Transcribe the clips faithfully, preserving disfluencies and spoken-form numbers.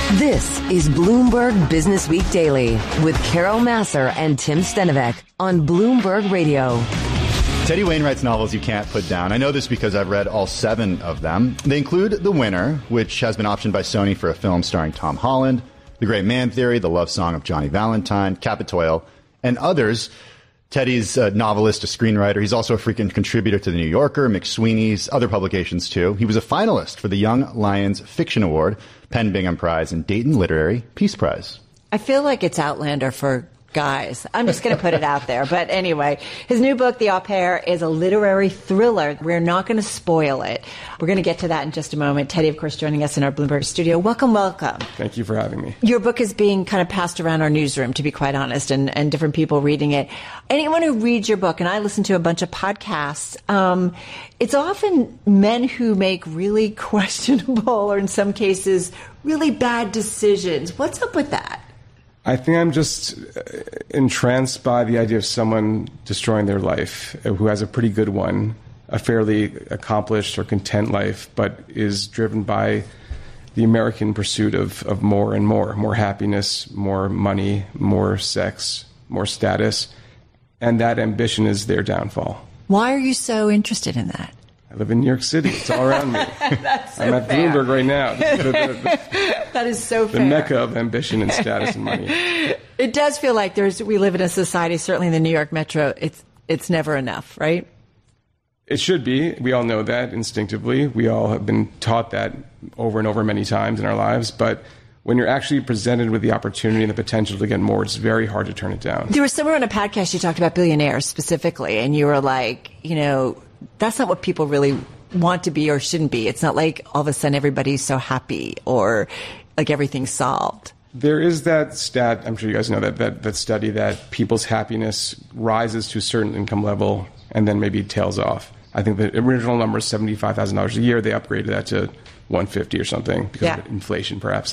This is Bloomberg Business Week Daily with Carol Massar and Tim Stenovec on Bloomberg Radio. Teddy Wainwright's novels you can't put down. I know this because I've read all seven of them. They include The Winner, which has been optioned by Sony for a film starring Tom Holland, The Great Man Theory, The Love Song of Johnny Valentine, Capitoil, and others. Teddy's a novelist, a screenwriter. He's also a frequent contributor to The New Yorker, McSweeney's, other publications too. He was a finalist for the Young Lions Fiction Award, Penn Bingham Prize, and Dayton Literary Peace Prize. I feel like it's Outlander for guys. I'm just going to put it out there. But anyway, his new book, The Au Pair, is a literary thriller. We're not going to spoil it. We're going to get to that in just a moment. Teddy, of course, joining us in our Bloomberg studio. Welcome, welcome. Thank you for having me. Your book is being kind of passed around our newsroom, to be quite honest, and, and different people reading it. Anyone who reads your book, and I listen to a bunch of podcasts, um, it's often men who make really questionable, or in some cases, really bad decisions. What's up with that? I think I'm just entranced by the idea of someone destroying their life who has a pretty good one, a fairly accomplished or content life, but is driven by the American pursuit of, of more and more, more happiness, more money, more sex, more status. And that ambition is their downfall. Why are you so interested in that? I live in New York City. It's all around me. That's so I'm at fair. Bloomberg right now. The, the, the, that is so the fair. mecca of ambition and status and money. It does feel like there's. We live in a society, certainly in the New York metro, it's it's never enough, right? It should be. We all know that instinctively. We all have been taught that over and over many times in our lives. But when you're actually presented with the opportunity and the potential to get more, it's very hard to turn it down. There was somewhere on a podcast you talked about billionaires specifically, and you were like, you know, that's not what people really want to be or shouldn't be. It's not like all of a sudden everybody's so happy or like everything's solved. There is that stat, I'm sure you guys know that, that, that study that people's happiness rises to a certain income level and then maybe tails off. I think the original number is seventy-five thousand dollars a year. They upgraded that to one hundred fifty thousand dollars or something because yeah. of inflation, perhaps.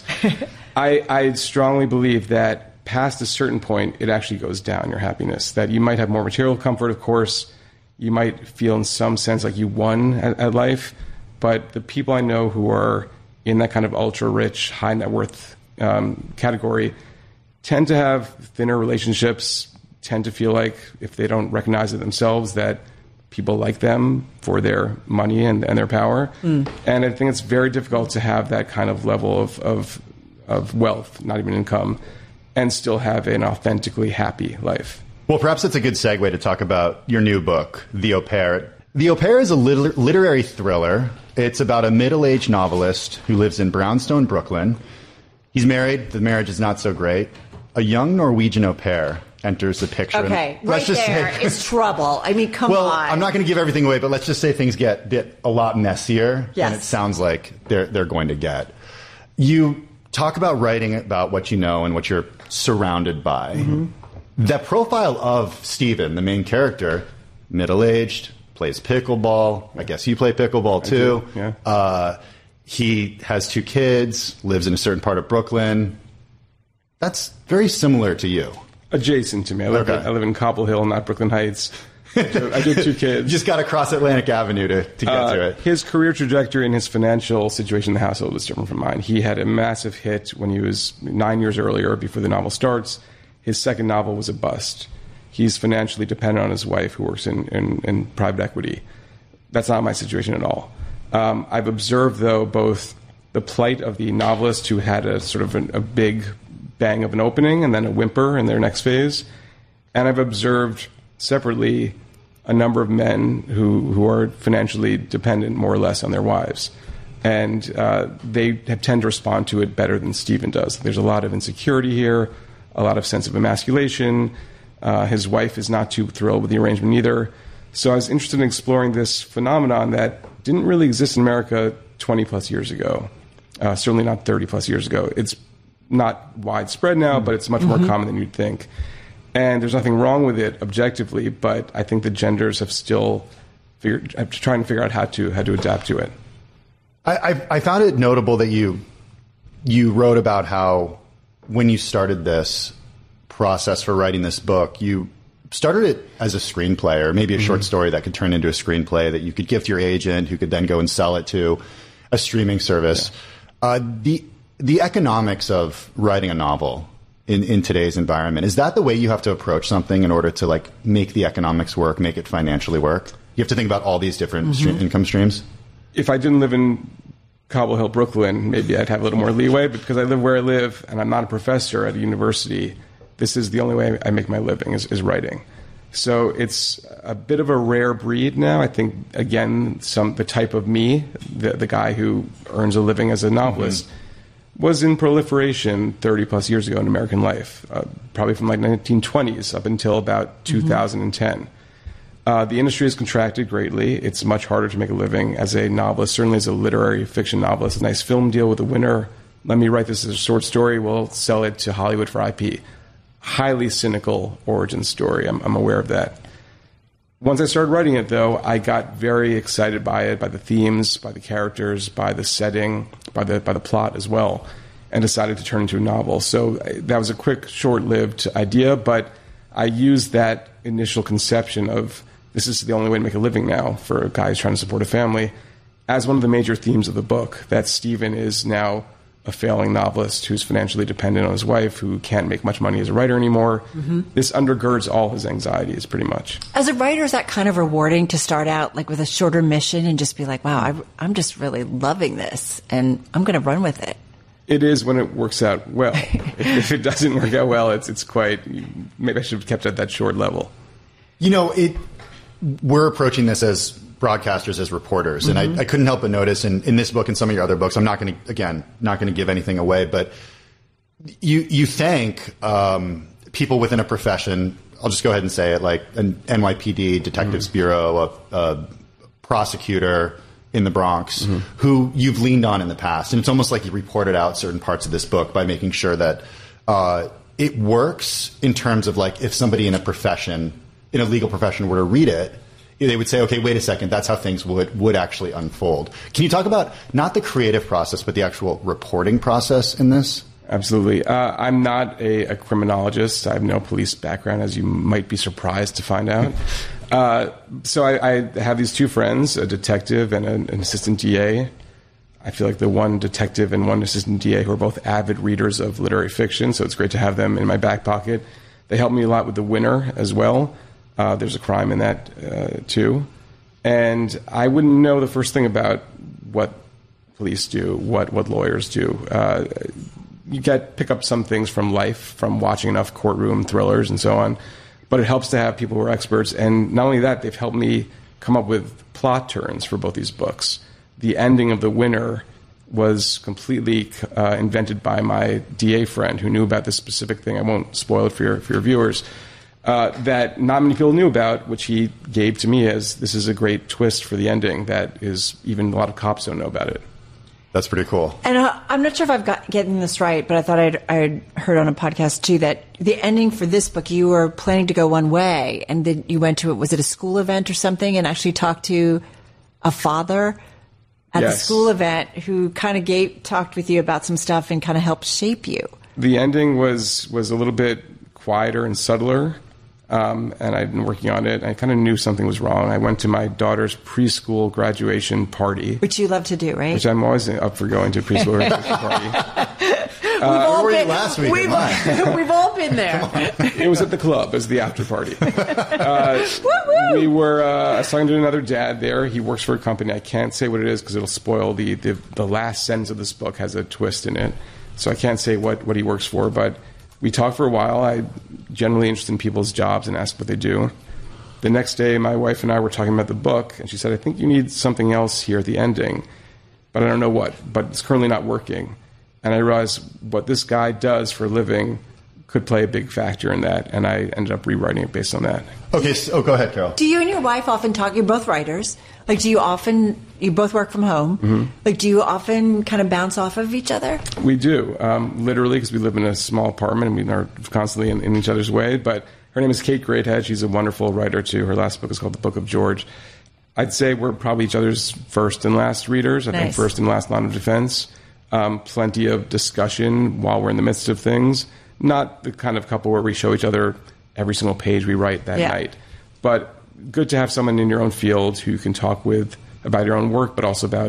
I, I strongly believe that past a certain point, it actually goes down, your happiness. That you might have more material comfort, of course. You might feel in some sense like you won at, at life. But the people I know who are in that kind of ultra-rich, high net worth um, category tend to have thinner relationships, tend to feel like if they don't recognize it themselves that people like them for their money and, and their power. Mm. And I think it's very difficult to have that kind of level of, of, of wealth, not even income, and still have an authentically happy life. Well, perhaps that's a good segue to talk about your new book, The Au Pair. The Au Pair is a liter- literary thriller. It's about a middle-aged novelist who lives in Brownstone, Brooklyn. He's married. The marriage is not so great. A young Norwegian au pair enters the picture. Okay, and let's right just there say, is trouble. I mean, come well, on. Well, I'm not going to give everything away, but let's just say things get, get a lot messier yes. than it sounds like they're, they're going to get. You talk about writing about what you know and what you're surrounded by. Mm-hmm. The profile of Steven, the main character, middle-aged, plays pickleball. I guess you play pickleball, too. I do, yeah. Uh, he has two kids, lives in a certain part of Brooklyn. That's very similar to you. Adjacent to me. I live, Okay. I live in Cobble Hill, not Brooklyn Heights. I do, I do have two kids. Just got to cross Atlantic Avenue to, to get uh, to it. His career trajectory and his financial situation in the household was different from mine. He had a massive hit when he was nine years earlier, before the novel starts. His second novel was a bust. He's financially dependent on his wife, who works in, in, in private equity. That's not my situation at all. Um, I've observed, though, both the plight of the novelist who had a sort of an, a big bang of an opening and then a whimper in their next phase. And I've observed separately a number of men who, who are financially dependent more or less on their wives. And uh, they have tend to respond to it better than Steven does. There's a lot of insecurity here, a lot of sense of emasculation. Uh, his wife is not too thrilled with the arrangement either. So I was interested in exploring this phenomenon that didn't really exist in America twenty plus years ago, uh, certainly not thirty plus years ago. It's not widespread now, but it's much more mm-hmm. common than you'd think. And there's nothing wrong with it objectively, but I think the genders have still figured, have trying to figure out how to how to adapt to it. I, I, I found it notable that you you wrote about how when you started this process for writing this book, you started it as a screenplay or maybe a mm-hmm. short story that could turn into a screenplay that you could give to your agent who could then go and sell it to a streaming service. Yeah. Uh, the the economics of writing a novel in, in today's environment, is that the way you have to approach something in order to like make the economics work, make it financially work? You have to think about all these different mm-hmm. stream, income streams? If I didn't live in Cobble Hill, Brooklyn, maybe I'd have a little more leeway, but because I live where I live and I'm not a professor at a university, this is the only way I make my living is, is writing. So it's a bit of a rare breed now. I think, again, some the type of me, the, the guy who earns a living as a novelist, mm-hmm. was in proliferation thirty plus years ago in American life, uh, probably from like nineteen twenties up until about two thousand ten. Mm-hmm. Uh, the industry has contracted greatly. It's much harder to make a living as a novelist, certainly as a literary fiction novelist. A nice film deal with a winner. Let me write this as a short story. We'll sell it to Hollywood for I P. Highly cynical origin story. I'm, I'm aware of that. Once I started writing it, though, I got very excited by it, by the themes, by the characters, by the setting, by the by the plot as well, and decided to turn it into a novel. So that was a quick, short-lived idea, but I used that initial conception of this is the only way to make a living now for a guy who's trying to support a family as one of the major themes of the book, that Stephen is now a failing novelist who's financially dependent on his wife, who can't make much money as a writer anymore. Mm-hmm. This undergirds all his anxieties, pretty much. As a writer, is that kind of rewarding to start out like with a shorter mission and just be like, wow, I, I'm just really loving this, and I'm going to run with it? It is when it works out well. if, if it doesn't work out well, it's it's quite, maybe I should have kept it at that short level. You know, it. We're approaching this as broadcasters, as reporters. Mm-hmm. And I, I couldn't help but notice in, in this book and some of your other books, I'm not going to, again, not going to give anything away, but you you thank um, people within a profession, I'll just go ahead and say it, like an N Y P D, Detectives mm-hmm. Bureau, a, a prosecutor in the Bronx, mm-hmm. who you've leaned on in the past. And it's almost like you reported out certain parts of this book by making sure that uh, it works in terms of like if somebody in a profession, in a legal profession were to read it, they would say, okay, wait a second, that's how things would, would actually unfold. Can you talk about not the creative process, but the actual reporting process in this? Absolutely. Uh, I'm not a, a criminologist. I have no police background, as you might be surprised to find out. uh, so I, I have these two friends, a detective and an, an assistant D A. I feel like the one detective and one assistant D A who are both avid readers of literary fiction, so it's great to have them in my back pocket. They help me a lot with The Winner as well. Uh, there's a crime in that, uh, too. And I wouldn't know the first thing about what police do, what, what lawyers do. Uh, you get pick up some things from life, from watching enough courtroom thrillers and so on. But it helps to have people who are experts. And not only that, they've helped me come up with plot turns for both these books. The ending of The Winner was completely uh, invented by my D A friend who knew about this specific thing. I won't spoil it for your, for your viewers. Uh, that not many people knew about, which he gave to me as this is a great twist for the ending that is even a lot of cops don't know about it. That's pretty cool. And uh, I'm not sure if I've got getting this right, but I thought I'd, I'd heard on a podcast too that the ending for this book, you were planning to go one way, and then you went to, was it a school event or something, and actually talked to a father at yes. the school event who kind of gave talked with you about some stuff and kind of helped shape you. The ending was was a little bit quieter and subtler. Um, and I'd been working on it. I kind of knew something was wrong. I went to my daughter's preschool graduation party. Which you love to do, right? Which I'm always up for going to a preschool graduation party. We've uh, all where were been, you last week? We've, all, we've all been there. It was at the club. It was the after party. Uh, we were, uh, I was talking to another dad there. He works for a company. I can't say what it is because it'll spoil the, the, the last sentence of this book has a twist in it. So I can't say what, what he works for, but we talked for a while. I'm generally interested in people's jobs and asked what they do. The next day, my wife and I were talking about the book, and she said, I think you need something else here at the ending, but I don't know what, but it's currently not working. And I realized what this guy does for a living could play a big factor in that, and I ended up rewriting it based on that. Okay, so, oh, go ahead, Carol. Do you and your wife often talk? You're both writers. Like, do you often, you both work from home. Mm-hmm. Like, do you often kind of bounce off of each other? We do, um, literally, because we live in a small apartment and we are constantly in, in each other's way. But her name is Kate Greathead. She's a wonderful writer, too. Her last book is called The Book of George. I'd say we're probably each other's first and last readers. I nice. think first and last line of defense. Um, plenty of discussion while we're in the midst of things. Not the kind of couple where we show each other every single page we write that yeah. night. But good to have someone in your own field who you can talk with about your own work, but also about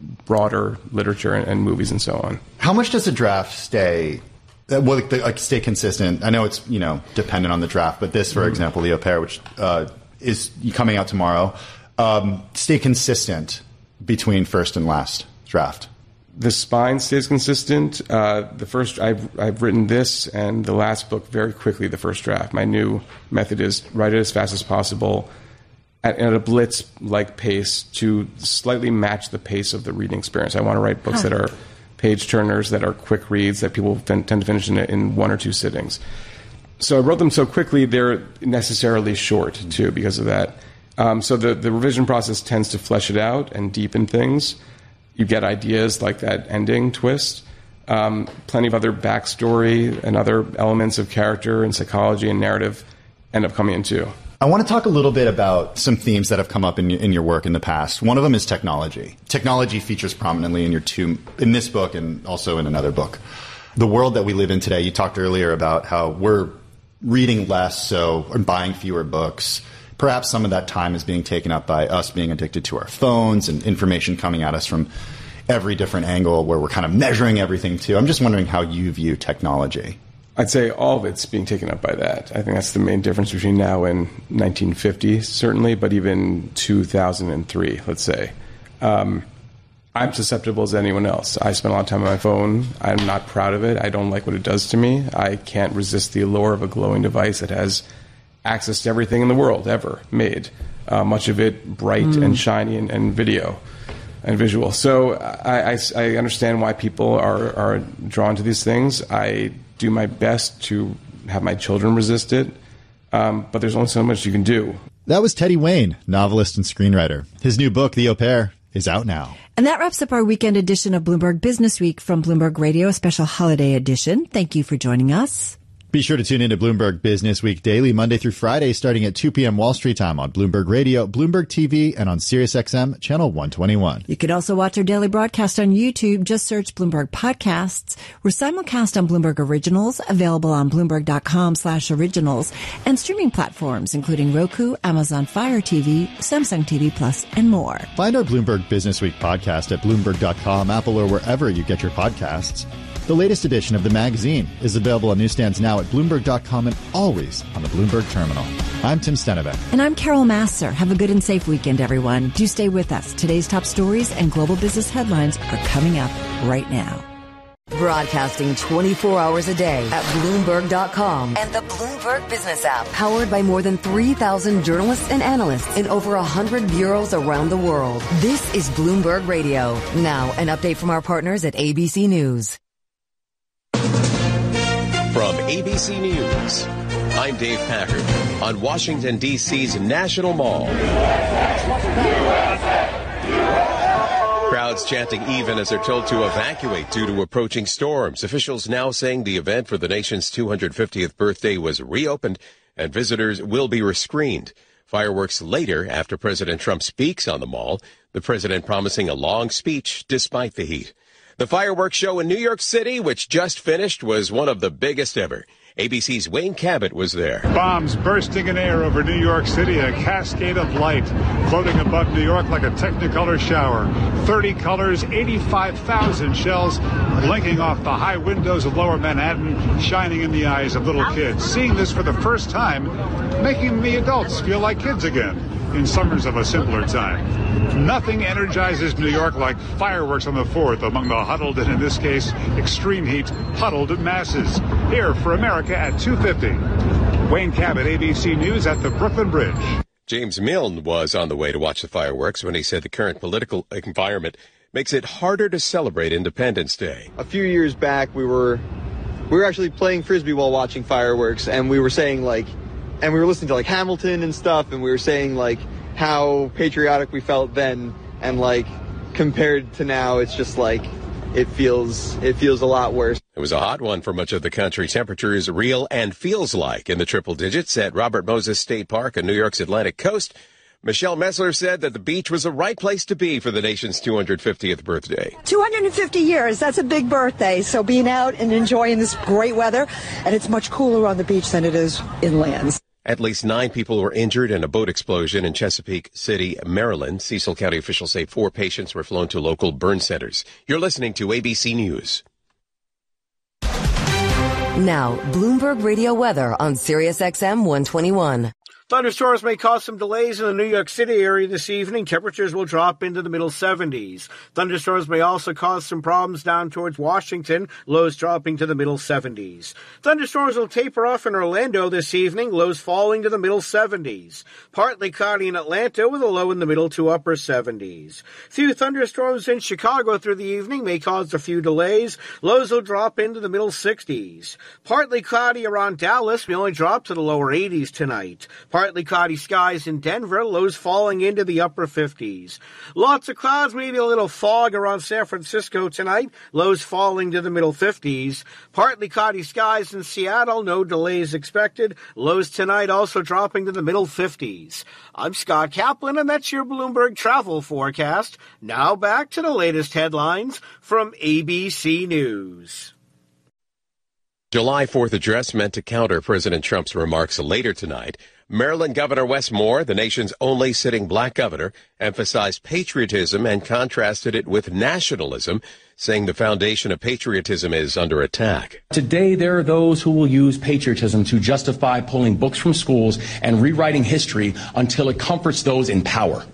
broader literature and, and movies and so on. How much does a draft stay? Uh, well, like, like stay consistent. I know it's you know dependent on the draft, but this, for mm-hmm. example, the Au Pair, which uh, is coming out tomorrow, um, stay consistent between first and last draft. The spine stays consistent. Uh, the first, I've I've written this and the last book very quickly. The first draft. My new method is write it as fast as possible, at, at a blitz-like pace to slightly match the pace of the reading experience. I want to write books huh. that are page turners, that are quick reads, that people fin- tend to finish in, in one or two sittings. So I wrote them so quickly; they're necessarily short too because of that. Um, so the the revision process tends to flesh it out and deepen things. You get ideas like that ending twist. Um, plenty of other backstory and other elements of character and psychology and narrative end up coming in too. I want to talk a little bit about some themes that have come up in, in your work in the past. One of them is technology. Technology features prominently in your two, in this book and also in another book. The world that we live in today, you talked earlier about how we're reading less, so or buying fewer books. Perhaps some of that time is being taken up by us being addicted to our phones and information coming at us from every different angle where we're kind of measuring everything too. I'm just wondering how you view technology. I'd say all of it's being taken up by that. I think that's the main difference between now and nineteen fifty, certainly, but even two thousand three, let's say. Um, I'm susceptible as anyone else. I spend a lot of time on my phone. I'm not proud of it. I don't like what it does to me. I can't resist the allure of a glowing device that has access to everything in the world ever made, uh, much of it bright mm. and shiny and, and video and visual. So I, I, I understand why people are, are drawn to these things. I do my best to have my children resist it, um, but there's only so much you can do. That was Teddy Wayne, novelist and screenwriter. His new book, The Au Pair, is out now. And that wraps up our weekend edition of Bloomberg Business Week from Bloomberg Radio, a special holiday edition. Thank you for joining us. Be sure to tune in to Bloomberg Business Week daily, Monday through Friday, starting at two p.m. Wall Street time on Bloomberg Radio, Bloomberg T V, and on SiriusXM Channel one twenty-one. You can also watch our daily broadcast on YouTube. Just search Bloomberg Podcasts. We're simulcast on Bloomberg Originals, available on Bloomberg.com slash originals, and streaming platforms, including Roku, Amazon Fire T V, Samsung T V Plus, and more. Find our Bloomberg Business Week podcast at Bloomberg dot com, Apple, or wherever you get your podcasts. The latest edition of the magazine is available on newsstands now at Bloomberg dot com and always on the Bloomberg terminal. I'm Tim Stenivek. And I'm Carol Masser. Have a good and safe weekend, everyone. Do stay with us. Today's top stories and global business headlines are coming up right now. Broadcasting twenty-four hours a day at Bloomberg dot com and the Bloomberg Business app. Powered by more than three thousand journalists and analysts in over one hundred bureaus around the world. This is Bloomberg Radio. Now, an update from our partners at A B C News. From A B C News, I'm Dave Packard on Washington, D C's National Mall. Crowds chanting even as they're told to evacuate due to approaching storms. Officials now saying the event for the nation's two hundred fiftieth birthday was reopened and visitors will be rescreened. Fireworks later after President Trump speaks on the mall, the president promising a long speech despite the heat. The fireworks show in New York City, which just finished, was one of the biggest ever. A B C's Wayne Cabot was there. Bombs bursting in air over New York City, a cascade of light floating above New York like a Technicolor shower. thirty colors, eighty-five thousand shells blinking off the high windows of Lower Manhattan, shining in the eyes of little kids. Seeing this for the first time, making the adults feel like kids again in summers of a simpler time. Nothing energizes New York like fireworks on the fourth among the huddled and, in this case, extreme heat, huddled masses. Here for America at two fifty. Wayne Cabot, A B C News at the Brooklyn Bridge. James Milne was on the way to watch the fireworks when he said the current political environment makes it harder to celebrate Independence Day. A few years back, we were we were actually playing Frisbee while watching fireworks, and we were saying, like, and we were listening to, like, Hamilton and stuff, and we were saying, like, how patriotic we felt then, and, like, compared to now, it's just like it feels it feels a lot worse. It was a hot one for much of the country. Temperatures real and feels like in the triple digits at Robert Moses State Park on New York's Atlantic coast. Michelle Messler said that the beach was the right place to be for the nation's two hundred fiftieth birthday. two hundred fifty years, that's a big birthday. So being out and enjoying this great weather, and it's much cooler on the beach than it is inland. At least nine people were injured in a boat explosion in Chesapeake City, Maryland. Cecil County officials say four patients were flown to local burn centers. You're listening to A B C News. Now, Bloomberg Radio weather on Sirius X M one twenty-one. Thunderstorms may cause some delays in the New York City area this evening. Temperatures will drop into the middle seventies. Thunderstorms may also cause some problems down towards Washington, lows dropping to the middle seventies. Thunderstorms will taper off in Orlando this evening, lows falling to the middle seventies. Partly cloudy in Atlanta with a low in the middle to upper seventies. Few thunderstorms in Chicago through the evening may cause a few delays. Lows will drop into the middle sixties. Partly cloudy around Dallas, may only drop to the lower eighties tonight. Partly cloudy skies in Denver, lows falling into the upper fifties. Lots of clouds, maybe a little fog around San Francisco tonight, lows falling to the middle fifties. Partly cloudy skies in Seattle, no delays expected. Lows tonight also dropping to the middle fifties. I'm Scott Kaplan, and that's your Bloomberg travel forecast. Now back to the latest headlines from A B C News. July fourth address meant to counter President Trump's remarks later tonight. Maryland Governor Wes Moore, the nation's only sitting black governor, emphasized patriotism and contrasted it with nationalism, saying the foundation of patriotism is under attack. Today, there are those who will use patriotism to justify pulling books from schools and rewriting history until it comforts those in power.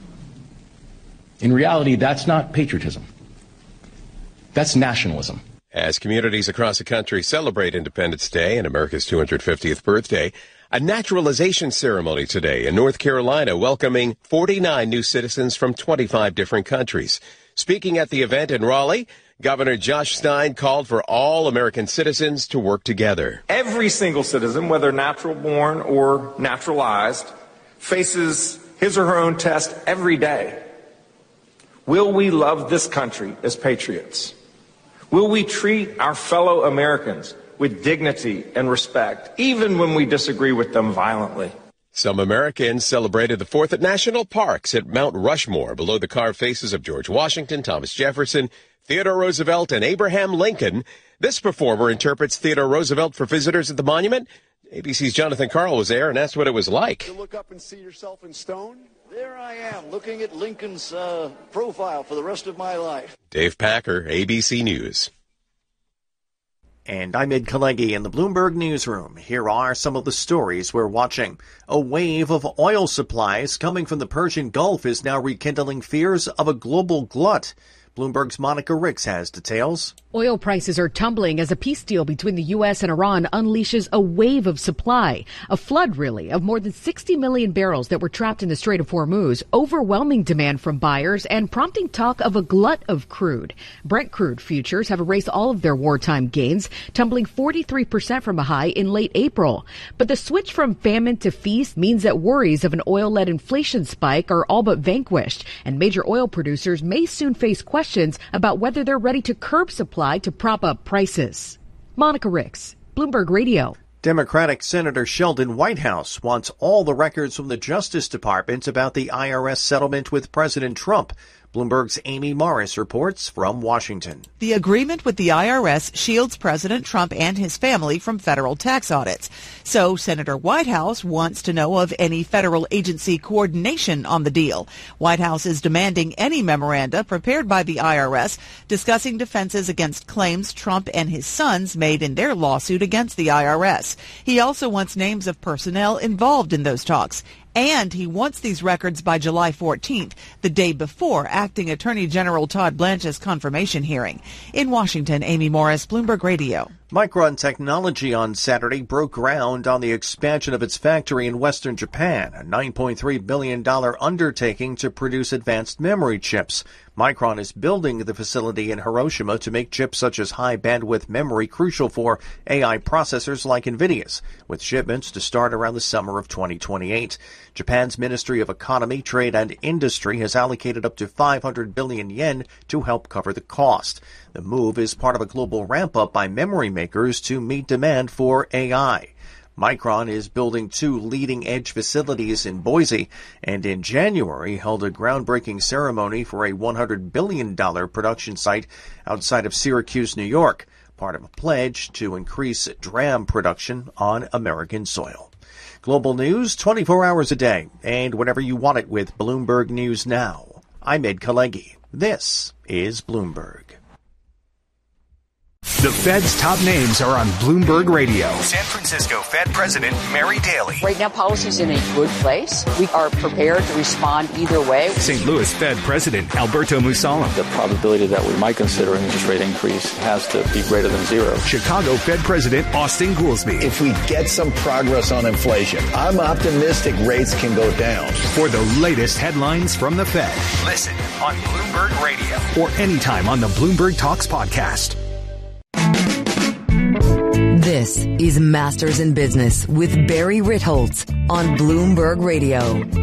In reality, that's not patriotism. That's nationalism. As communities across the country celebrate Independence Day and America's two hundred fiftieth birthday, a naturalization ceremony today in North Carolina welcoming forty-nine new citizens from twenty-five different countries. Speaking at the event in Raleigh, Governor Josh Stein called for all American citizens to work together. Every single citizen, whether natural born or naturalized, faces his or her own test every day. Will we love this country as patriots? Will we treat our fellow Americans with dignity and respect, even when we disagree with them violently? Some Americans celebrated the fourth at national parks at Mount Rushmore, below the carved faces of George Washington, Thomas Jefferson, Theodore Roosevelt, and Abraham Lincoln. This performer interprets Theodore Roosevelt for visitors at the monument. A B C's Jonathan Carl was there and asked what it was like. To look up and see yourself in stone? There I am, looking at Lincoln's uh, profile for the rest of my life. Dave Packer, A B C News. And I'm Ed Kalegi in the Bloomberg Newsroom. Here are some of the stories we're watching. A wave of oil supplies coming from the Persian Gulf is now rekindling fears of a global glut. Bloomberg's Monica Ricks has details. Oil prices are tumbling as a peace deal between the U S and Iran unleashes a wave of supply, a flood really, of more than sixty million barrels that were trapped in the Strait of Hormuz, overwhelming demand from buyers and prompting talk of a glut of crude. Brent crude futures have erased all of their wartime gains, tumbling forty-three percent from a high in late April. But the switch from famine to feast means that worries of an oil-led inflation spike are all but vanquished, and major oil producers may soon face questions about whether they're ready to curb supply to prop up prices. Monica Ricks, Bloomberg Radio. Democratic Senator Sheldon Whitehouse wants all the records from the Justice Department about the I R S settlement with President Trump. Bloomberg's Amy Morris reports from Washington. The agreement with the I R S shields President Trump and his family from federal tax audits. So Senator Whitehouse wants to know of any federal agency coordination on the deal. Whitehouse is demanding any memoranda prepared by the I R S discussing defenses against claims Trump and his sons made in their lawsuit against the I R S. He also wants names of personnel involved in those talks. And he wants these records by July fourteenth, the day before Acting Attorney General Todd Blanche's confirmation hearing. In Washington, Amy Morris, Bloomberg Radio. Micron Technology on Saturday broke ground on the expansion of its factory in western Japan, a nine point three billion dollars undertaking to produce advanced memory chips. Micron is building the facility in Hiroshima to make chips such as high-bandwidth memory crucial for A I processors like NVIDIA's, with shipments to start around the summer of twenty twenty-eight. Japan's Ministry of Economy, Trade and Industry has allocated up to five hundred billion yen to help cover the cost. The move is part of a global ramp-up by memory makers to meet demand for A I. Micron is building two leading-edge facilities in Boise, and in January held a groundbreaking ceremony for a one hundred billion dollars production site outside of Syracuse, New York. part of a pledge to increase dram production on American soil. Global news twenty-four hours a day, and whenever you want it with Bloomberg News Now. I'm Ed Kalegi. This is Bloomberg. The Fed's top names are on Bloomberg Radio. San Francisco Fed President Mary Daly. Right now, policy's in a good place. We are prepared to respond either way. Saint Louis Fed President Alberto Mussolem. The probability that we might consider an interest rate increase has to be greater than zero. Chicago Fed President Austin Goolsbee. If we get some progress on inflation, I'm optimistic rates can go down. For the latest headlines from the Fed, listen on Bloomberg Radio or anytime on the Bloomberg Talks podcast. This is Masters in Business with Barry Ritholtz on Bloomberg Radio.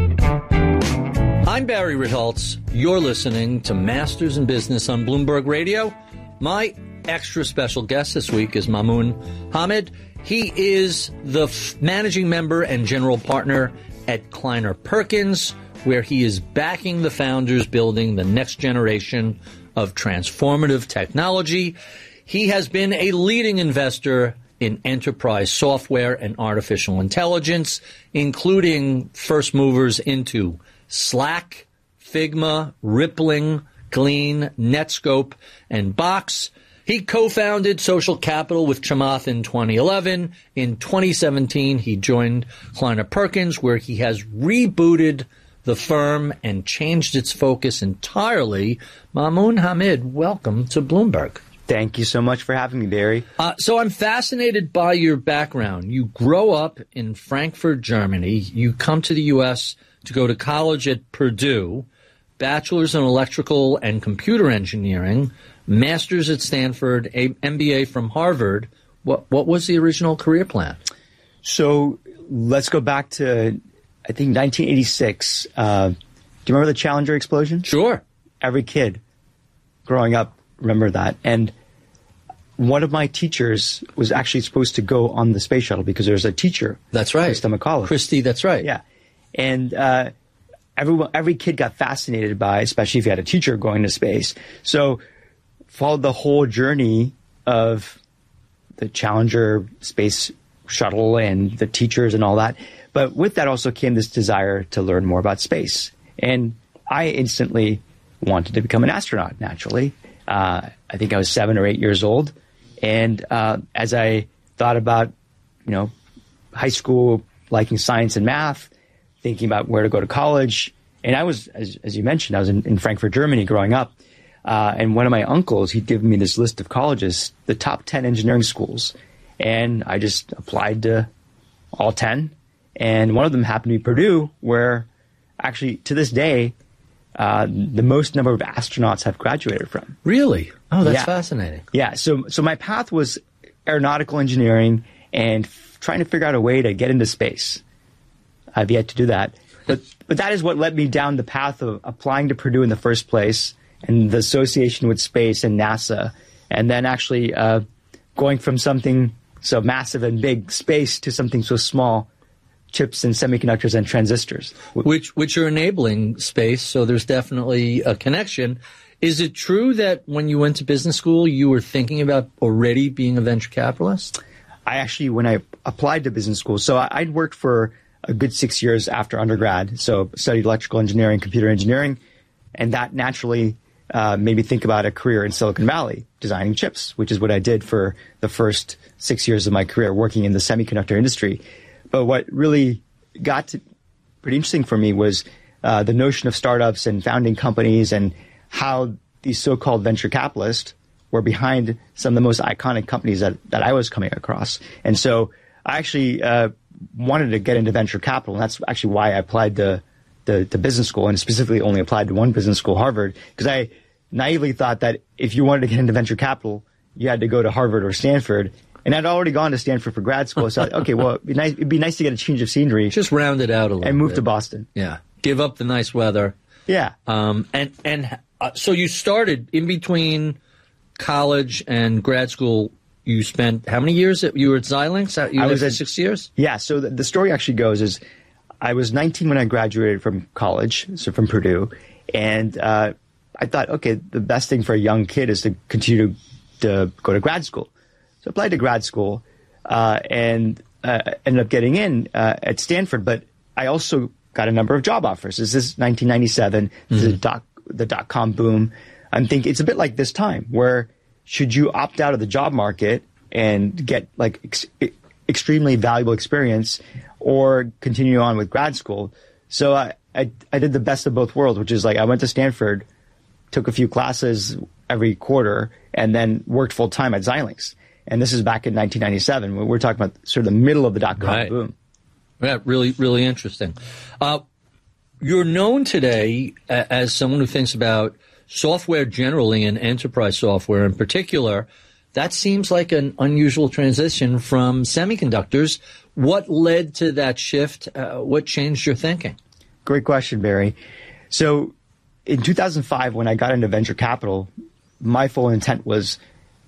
I'm Barry Ritholtz. You're listening to Masters in Business on Bloomberg Radio. My extra special guest this week is Mamoun Hamid. He is the f- managing member and general partner at Kleiner Perkins, where he is backing the founders building the next generation of transformative technology. He has been a leading investor in enterprise software and artificial intelligence, including first movers into Slack, Figma, Rippling, Glean, Netscope, and Box. He co-founded Social Capital with Chamath in twenty eleven. In twenty seventeen, he joined Kleiner Perkins, where he has rebooted the firm and changed its focus entirely. Mamoun Hamid, welcome to Bloomberg. Thank you so much for having me, Barry. Uh, so I'm fascinated by your background. You grow up in Frankfurt, Germany. You come to the U S to go to college at Purdue, bachelor's in electrical and computer engineering, master's at Stanford, a M B A from Harvard. What what was the original career plan? So let's go back to, I think, nineteen eighty-six. Uh, do you remember the Challenger explosion? Sure. Every kid growing up remember that. And one of my teachers was actually supposed to go on the space shuttle because there's a teacher. That's right. Krista McCullough. Christy, that's right. Yeah. And uh, everyone, every kid got fascinated by, especially if you had a teacher going to space. So followed the whole journey of the Challenger space shuttle and the teachers and all that. But with that also came this desire to learn more about space. And I instantly wanted to become an astronaut, naturally. Uh, I think I was seven or eight years old. And uh, as I thought about, you know, high school, liking science and math, thinking about where to go to college, and I was, as, as you mentioned, I was in, in Frankfurt, Germany growing up. Uh, and one of my uncles, he'd given me this list of colleges, the top ten engineering schools. And I just applied to all ten. And one of them happened to be Purdue, where actually to this day, Uh, the most number of astronauts have graduated from. Really? Oh, that's yeah. fascinating. Yeah. So, so my path was aeronautical engineering and f- trying to figure out a way to get into space. I've yet to do that, but but that is what led me down the path of applying to Purdue in the first place, and the association with space and NASA, and then actually uh, going from something so massive and big, space, to something so small, chips and semiconductors and transistors. Which which are enabling space, so there's definitely a connection. Is it true that when you went to business school, you were thinking about already being a venture capitalist? I actually, when I applied to business school, so I, I'd worked for a good six years after undergrad, so studied electrical engineering, computer engineering, and that naturally uh, made me think about a career in Silicon Valley, designing chips, which is what I did for the first six years of my career, working in the semiconductor industry. But what really got to pretty interesting for me was uh, the notion of startups and founding companies, and how these so-called venture capitalists were behind some of the most iconic companies that, that I was coming across. And so I actually uh, wanted to get into venture capital, and that's actually why I applied to, to, to business school, and specifically only applied to one business school, Harvard, because I naively thought that if you wanted to get into venture capital, you had to go to Harvard or Stanford. And I'd already gone to Stanford for grad school, so I thought, okay, well, it'd be nice, it'd be nice to get a change of scenery. Just round it out a little and move bit. to Boston. Yeah. Give up the nice weather. Yeah. Um, and and uh, so you started in between college and grad school. You spent how many years? At, you were at Xilinx? You I was at at six years? Yeah. So the, the story actually goes is I was nineteen when I graduated from college, so from Purdue. And uh, I thought, okay, the best thing for a young kid is to continue to, to go to grad school. So I applied to grad school uh, and uh, ended up getting in uh, at Stanford. But I also got a number of job offers. This is nineteen ninety-seven, mm-hmm. the dot the dot com boom. I'm thinking it's a bit like this time where should you opt out of the job market and get like ex- extremely valuable experience or continue on with grad school? So I, I, I did the best of both worlds, which is like I went to Stanford, took a few classes every quarter, and then worked full time at Xilinx. And this is back in nineteen ninety-seven. We're talking about sort of the middle of the dot-com right. boom. Yeah, really, really interesting. Uh, you're known today as someone who thinks about software generally and enterprise software in particular. That seems like an unusual transition from semiconductors. What led to that shift? Uh, what changed your thinking? Great question, Barry. So in two thousand five, when I got into venture capital, my full intent was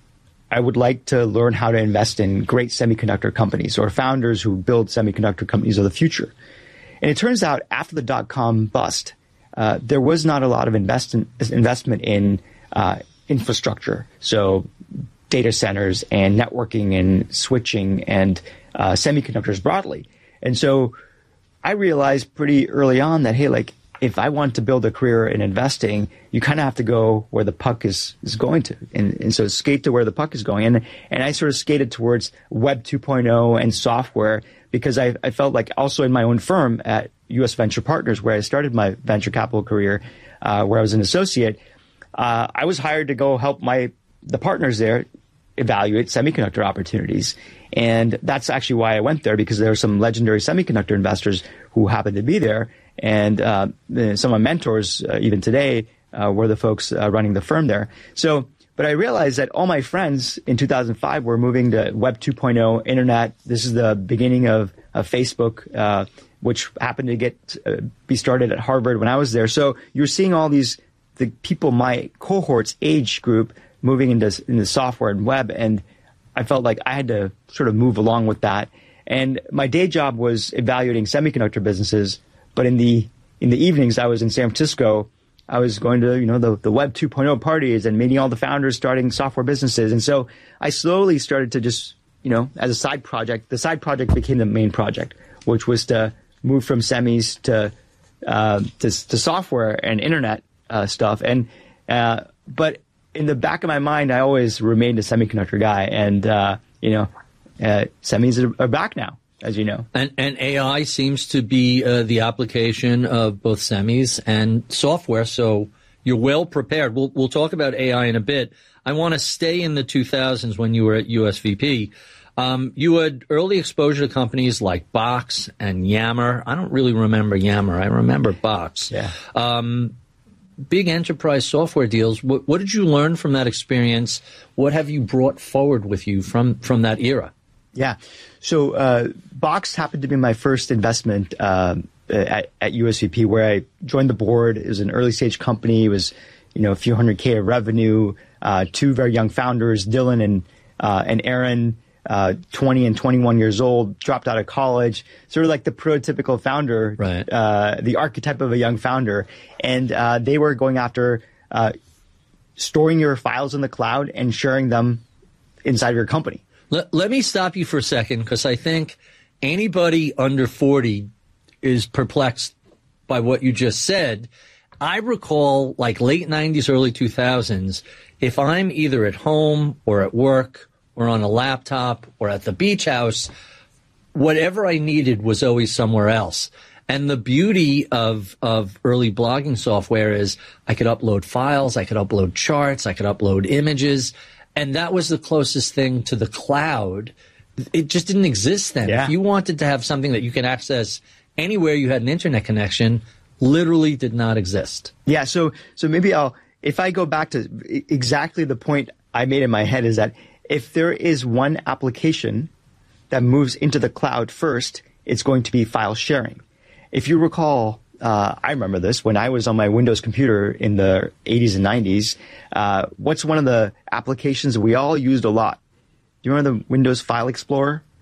I would like to learn how to invest in great semiconductor companies or founders who build semiconductor companies of the future. And it turns out after the dot-com bust, uh, there was not a lot of invest in, investment in uh, infrastructure. So data centers and networking and switching and uh, semiconductors broadly. And so I realized pretty early on that, hey, like, if I want to build a career in investing, you kind of have to go where the puck is, is going to. And, and so skate to where the puck is going. And, and I sort of skated towards Web two point oh and software because I, I felt like also in my own firm at U S Venture Partners, where I started my venture capital career, uh, where I was an associate, uh, I was hired to go help my the partners there evaluate semiconductor opportunities. And that's actually why I went there, because there were some legendary semiconductor investors who happened to be there. And uh, some of my mentors, uh, even today, uh, were the folks uh, running the firm there. So, but I realized that all my friends in two thousand five were moving to Web two point oh, internet. This is the beginning of, of Facebook, uh, which happened to get uh, be started at Harvard when I was there. So you're seeing all these the people, my cohorts, age group, moving into into software and web, and I felt like I had to sort of move along with that. And my day job was evaluating semiconductor businesses. But in the in the evenings, I was in San Francisco. I was going to, you know, the, the Web two point oh parties and meeting all the founders starting software businesses. And so I slowly started to just, you know, as a side project, the side project became the main project, which was to move from semis to uh, to, to software and internet uh, stuff. And uh, but in the back of my mind, I always remained a semiconductor guy. And, uh, you know, uh, semis are, are back now, as you know. And, and A I seems to be uh, the application of both semis and software, so you're well prepared. We'll, we'll talk about A I in a bit. I want to stay in the two thousands when you were at U S V P. Um, you had early exposure to companies like Box and Yammer. I don't really remember Yammer. I remember Box. Yeah. Um, big enterprise software deals. What, what did you learn from that experience? What have you brought forward with you from, from that era? Yeah. So uh, Box happened to be my first investment uh, at, at U S V P, where I joined the board. It was an early stage company. It was, you know, a few hundred K of revenue, uh, two very young founders, Dylan and uh, and Aaron, uh, twenty and twenty-one years old, dropped out of college, sort of like the prototypical founder, right. uh, the archetype of a young founder. And uh, they were going after uh, storing your files in the cloud and sharing them inside of your company. Let, let me stop you for a second, because I think anybody under forty is perplexed by what you just said. I recall, like, late nineties, early two thousands, if I'm either at home or at work or on a laptop or at the beach house, whatever I needed was always somewhere else. And the beauty of, of early blogging software is I could upload files, I could upload charts, I could upload images. And that was the closest thing to the cloud. It just didn't exist then. Yeah. If you wanted to have something that you could access anywhere you had an internet connection, literally did not exist. Yeah, so so maybe I'll, if I go back to exactly the point I made in my head, is that if there is one application that moves into the cloud first, it's going to be file sharing. If you recall, Uh, I remember this when I was on my Windows computer in the eighties and nineties. Uh, what's one of the applications that we all used a lot? Do you remember the Windows File Explorer?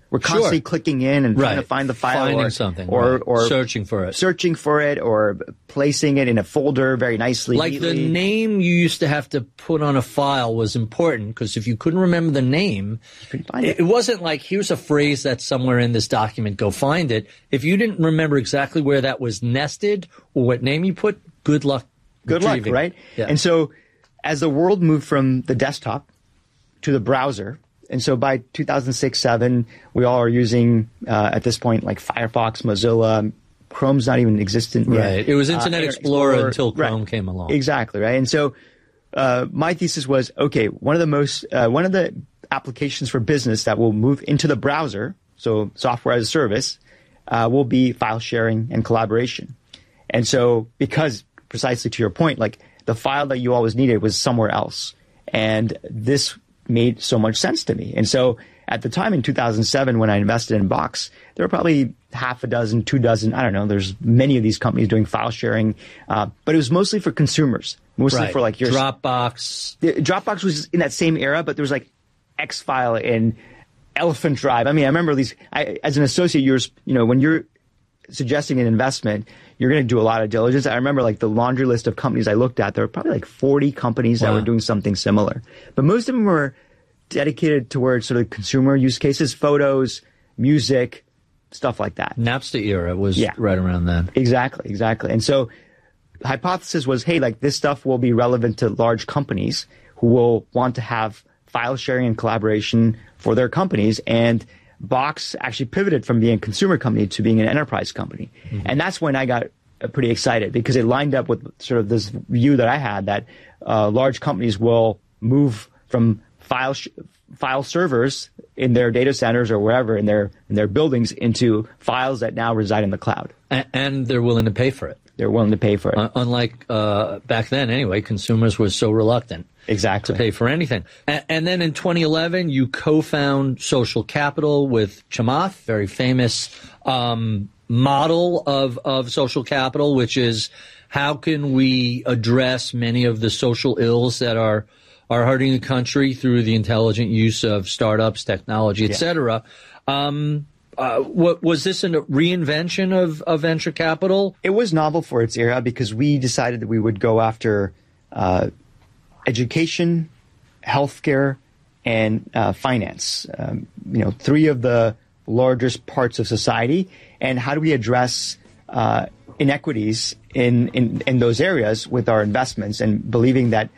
we're constantly Sure. clicking in and trying Right. to find the file, Finding or, something, or right. or Searching for it. searching for it, or placing it in a folder very nicely. Like neatly. the name you used to have to put on a file was important because if you couldn't remember the name, find it. it wasn't like here's a phrase that's somewhere in this document, go find it. If you didn't remember exactly where that was nested or what name you put, good luck. Good luck, retrieving. right? Yeah. And so as the world moved from the desktop to the browser, and so by two thousand six, seven, we all are using, uh, at this point, like Firefox, Mozilla, Chrome's not even existent yet. Right. It was Internet Uh, Explorer, Explorer, until Chrome right. came along. Exactly, right? And so uh, my thesis was, okay, one of the most, uh, one of the applications for business that will move into the browser, so software as a service, uh, will be file sharing and collaboration. And so because, precisely to your point, like the file that you always needed was somewhere else. And this made so much sense to me. And so at the time in two thousand seven, when I invested in Box, there were probably half a dozen, two dozen, I don't know, there's many of these companies doing file sharing, uh, but it was mostly for consumers, mostly Right. for like your Dropbox. The, Dropbox was in that same era, but there was like X-File and Elephant Drive. I mean, I remember these, I, as an associate, you're, you know, when you're suggesting an investment, you're going to do a lot of diligence. I remember like the laundry list of companies I looked at, there were probably like forty companies that Wow. were doing something similar. But most of them were dedicated towards sort of consumer use cases, photos, music, stuff like that. Napster era was Yeah. right around then. Exactly, exactly. And so the hypothesis was, hey, like this stuff will be relevant to large companies who will want to have file sharing and collaboration for their companies. And Box actually pivoted from being a consumer company to being an enterprise company. Mm-hmm. And that's when I got uh, pretty excited because it lined up with sort of this view that I had that uh, large companies will move from file sh- file servers in their data centers or wherever in their in their buildings into files that now reside in the cloud. And, and they're willing to pay for it. They're willing to pay for it. Uh, unlike uh, back then, anyway, consumers were so reluctant. Exactly. To pay for anything. And, and then in twenty eleven, you co-found Social Capital with Chamath, very famous um, model of, of social capital, which is how can we address many of the social ills that are are hurting the country through the intelligent use of startups, technology, et cetera. Um, uh, what, was this a reinvention of, of venture capital? It was novel for its era because we decided that we would go after uh, education, healthcare, and uh, finance. Um, you know, three of the largest parts of society. And how do we address uh, inequities in, in, in those areas with our investments, and believing that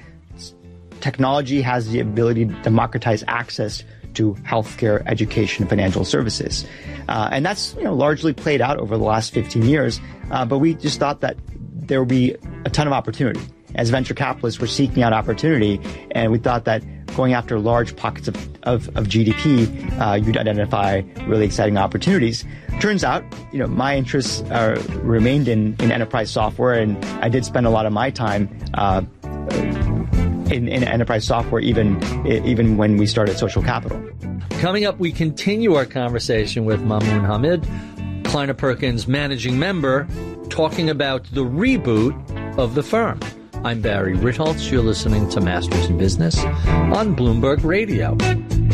technology has the ability to democratize access to healthcare, education, financial services. Uh, and that's, you know, largely played out over the last fifteen years. Uh, but we just thought that there would be a ton of opportunity. As venture capitalists, we're seeking out opportunity, and we thought that going after large pockets of, of, of G D P, uh, you'd identify really exciting opportunities. Turns out, you know, my interests uh, remained in, in enterprise software, and I did spend a lot of my time uh, in, in enterprise software, even even when we started Social Capital. Coming up, we continue our conversation with Mamoun Hamid, Kleiner Perkins managing member, talking about the reboot of the firm. I'm Barry Ritholtz. You're listening to Masters in Business on Bloomberg Radio.